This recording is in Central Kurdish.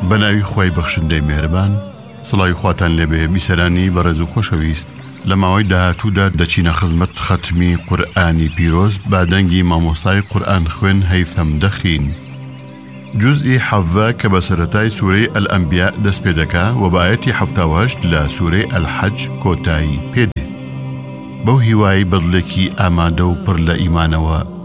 بەناوی خوای بەخشندەی مێربان، سڵاوی خواتان لێبێ بیسەرانی بەڕێز و خۆشەویست. لە ماوەی داهاتوودا دەچینە خزمەت ختمی قورئانی پیرۆز با دەنگی مامۆستای قورئان خوێن هەیثەم دەخین. جزئی حەڤە کە بە سەرەتای سوورەی ئەلئەنبیا دەست پێ دەکا و بە ئایەتی 78 لە سوورەی ئەلحەج کۆتایی پێدێ. بەو هیوای بەدڵێکی ئامادە و پڕ لە ئیمانەوە